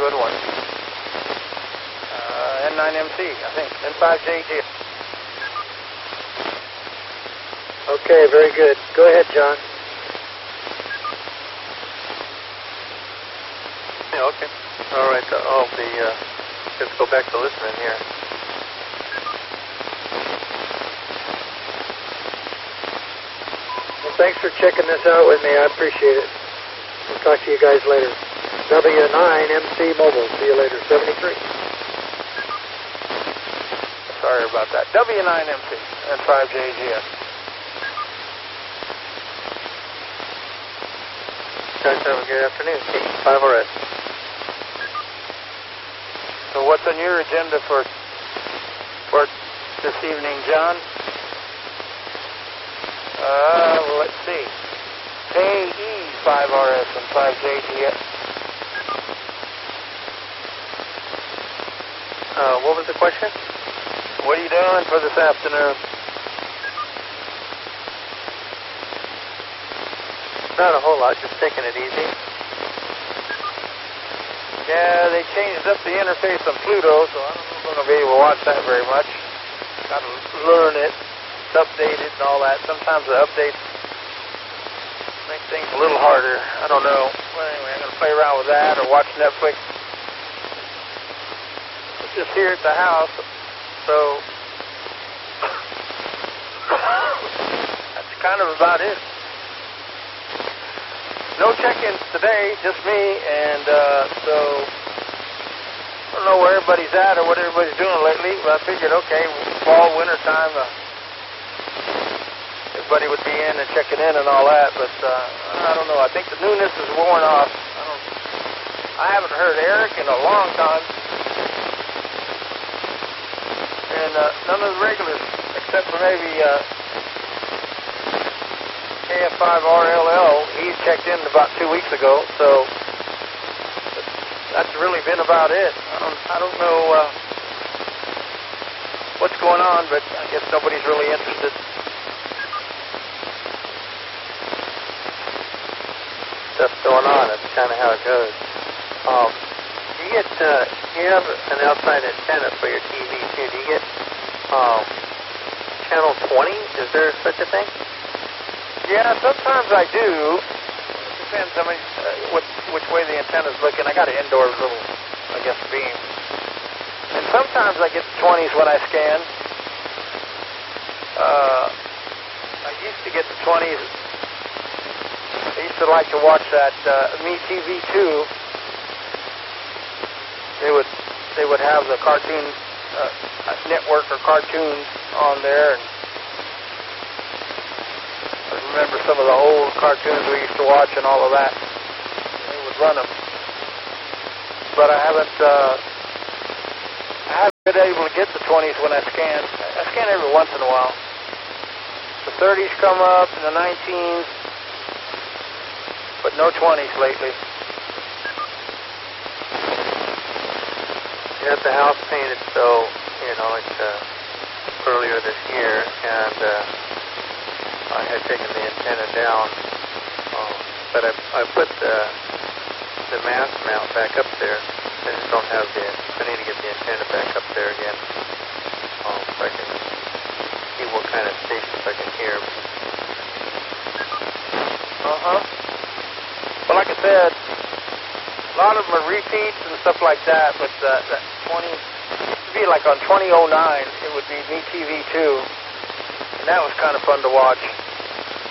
good one. N9MC, I think. N5JG. Okay, very good. Go ahead, John. Yeah, okay. All right. I'll be, let's go back to listening here. Well, thanks for checking this out with me. I appreciate it. We'll talk to you guys later. W9MC Mobile. See you later. 73. Sorry about that. W9MC and 5JGS. Guys, have a good afternoon. K5RS. So what's on your agenda for this evening, John? Let's see. KE5RS and 5JGS. What was the question? What are you doing for this afternoon? Not a whole lot, just taking it easy. Yeah, they changed up the interface on Pluto, so I don't know if I'm going to be able to watch that very much. Got to learn it. It's updated and all that. Sometimes the updates make things a little harder. I don't know. Well, anyway, I'm going to play around with that or watch Netflix. I'm just here at the house, so that's kind of about it. No check-ins today, just me, and so I don't know where everybody's at or what everybody's doing lately, but I figured, okay, fall, winter time, everybody would be in and checking in and all that, but I don't know. I think the newness is worn off. I haven't heard Eric in a long time, and none of the regulars, except for maybe KF5RLL, he checked in about 2 weeks ago, so that's really been about it. I don't know what's going on, but I guess nobody's really interested. Stuff's going on. That's kind of how it goes. You have an outside antenna for your TV too. Do you get channel 20? Is there such a thing? Yeah, sometimes I do. It depends on which way the antenna's looking. I got an indoor little, I guess, beam. And sometimes I get the 20s when I scan. I used to get the 20s. I used to like to watch that MeTV2. They would have the cartoon network or cartoons on there, and I remember some of the old cartoons we used to watch and all of that. They would run them. But I haven't been able to get the 20s when I scan. I scan every once in a while. The 30s come up and the 19s, but no 20s lately. You had the house painted, so, it's earlier this year, and I had taken the antenna down, but I put the mast mount back up there. I just don't have I need to get the antenna back up there again, so I can see what kind of stations I can hear. Well, like I said, a lot of them are repeats and stuff like that, but that 20, it used to be like on 2009, it would be MeTV2, and that was kind of fun to watch.